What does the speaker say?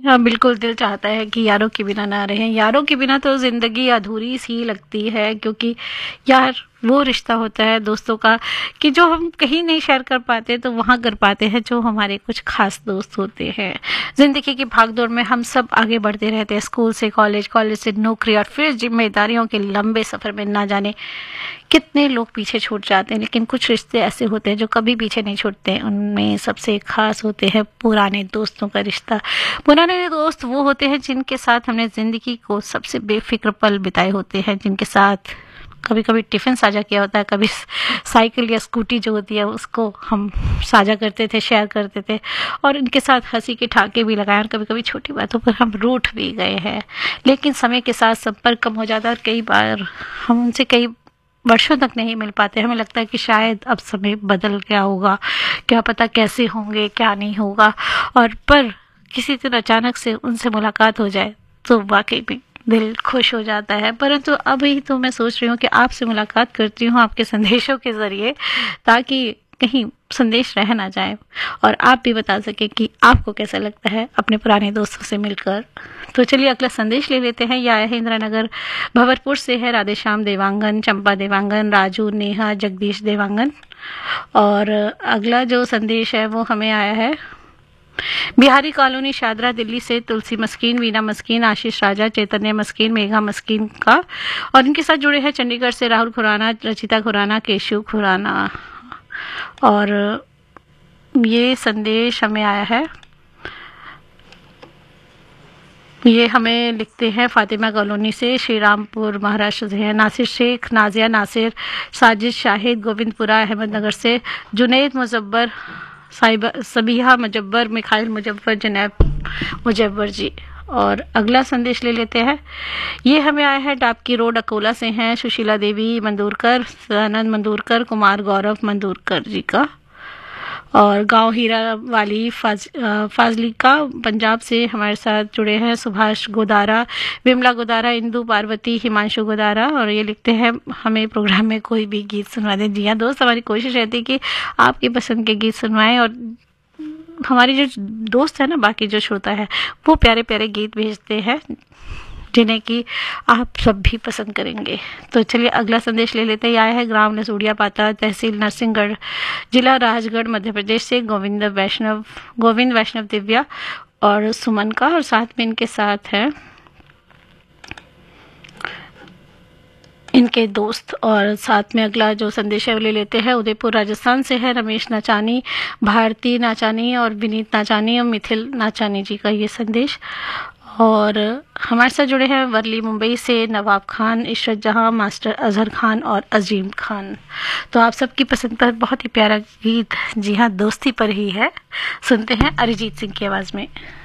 हाँ बिल्कुल, दिल चाहता है कि यारों के बिना ना रहें। यारों के बिना तो ज़िंदगी अधूरी सी लगती है, क्योंकि यार वो रिश्ता होता है दोस्तों का कि जो हम कहीं नहीं शेयर कर पाते तो वहाँ कर पाते हैं, जो हमारे कुछ खास दोस्त होते हैं। ज़िंदगी की भागदौड़ में हम सब आगे बढ़ते रहते हैं, स्कूल से कॉलेज, कॉलेज से नौकरी और फिर जिम्मेदारियों के लंबे सफ़र में ना जाने कितने लोग पीछे छूट जाते हैं। लेकिन कुछ रिश्ते ऐसे होते हैं जो कभी पीछे नहीं छूटते। उनमें सबसे खास होते हैं पुराने दोस्तों का रिश्ता। पुराने दोस्त वो होते हैं जिनके साथ हमने ज़िंदगी को सबसे बेफिक्र पल बिताए होते हैं, जिनके साथ कभी कभी टिफ़िन साझा किया होता है, कभी साइकिल या स्कूटी जो होती है उसको हम साझा करते थे, शेयर करते थे, और उनके साथ हंसी के ठाके भी लगाए, और कभी कभी छोटी बातों पर हम रूठ भी गए हैं। लेकिन समय के साथ संपर्क कम हो जाता है और कई बार हम उनसे कई वर्षों तक नहीं मिल पाते। हमें लगता है कि शायद अब समय बदल गया होगा, क्या पता कैसे होंगे क्या नहीं होगा, और पर किसी दिन अचानक से उनसे मुलाकात हो जाए तो वाकई में दिल खुश हो जाता है। परंतु अभी तो मैं सोच रही हूँ कि आपसे मुलाकात करती हूँ आपके संदेशों के ज़रिए, ताकि कहीं संदेश रह ना जाए और आप भी बता सकें कि आपको कैसा लगता है अपने पुराने दोस्तों से मिलकर। तो चलिए अगला संदेश ले लेते हैं। यह आया है इंदिरा नगर भंवरपुर से है, राधेश्याम देवांगन, चंपा देवांगन, राजू, नेहा, जगदीश देवांगन। और अगला जो संदेश है वो हमें आया है बिहारी कॉलोनी, शादरा, दिल्ली से तुलसी मस्कीन, वीना मस्कीन, आशीष राजा, चैतन्य मस्कीन, मेघा मस्कीन का। और इनके साथ जुड़े हैं चंडीगढ़ से राहुल खुराना, रचिता खुराना, केशव खुराना। और ये संदेश हमें आया है, ये हमें लिखते हैं फातिमा कॉलोनी से, श्री रामपुर महाराष्ट्र से है, नासिर शेख, नाजिया नासिर, साजिद शाहिद, गोविंदपुरा अहमदनगर से, जुनैद मुजब्बर, सबीहा मुजब्बर, मिखाइल मुजब्बर, जनैब मुजब्बर जी। और अगला संदेश ले लेते हैं। ये हमें आया है डाबकी रोड, अकोला से हैं, सुशीला देवी मंदूरकर, सदानंद मंदूरकर, कुमार गौरव मंदूरकर जी का। और गांव हीरा वाली फाजलिका पंजाब से हमारे साथ जुड़े हैं सुभाष गोदारा, विमला गोदारा, इंदु पार्वती, हिमांशु गोदारा। और ये लिखते हैं हमें प्रोग्राम में कोई भी गीत सुनवा दें। जी हाँ दोस्त, हमारी कोशिश रहती है कि आपकी पसंद के गीत सुनवाएं, और हमारी जो दोस्त है ना, बाकी जो श्रोता है, वो प्यारे प्यारे गीत भेजते हैं जिन्हें कि आप सब भी पसंद करेंगे। तो चलिए अगला संदेश ले लेते हैं। आया है ग्राम नसूड़िया पाता, तहसील नरसिंहगढ़, जिला राजगढ़, मध्य प्रदेश से गोविंद वैष्णव दिव्या और सुमन का। और साथ में इनके साथ है इनके दोस्त। और साथ में अगला जो संदेश है वो ले लेते हैं, उदयपुर राजस्थान से है, रमेश नाचानी, भारती नाचानी और विनीत नाचानी और मिथिल नाचानी जी का ये संदेश। और हमारे साथ जुड़े हैं वर्ली मुंबई से नवाब खान, इशरत जहां, मास्टर अजहर खान और अजीम खान। तो आप सबकी पसंद का बहुत ही प्यारा गीत, जी हाँ दोस्ती पर ही है, सुनते हैं अरिजीत सिंह की आवाज़ में।